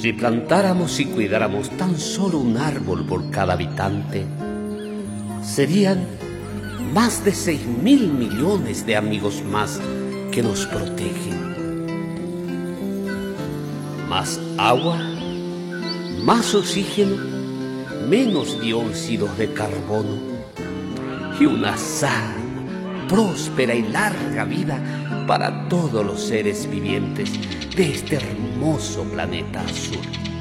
Si plantáramos y cuidáramos tan solo un árbol por cada habitante, serían más de 6.000 millones de amigos más que nos protegen. Más agua, más oxígeno, menos dióxidos de carbono y una sana, próspera y larga vida para todos los seres vivientes de este hermoso planeta azul.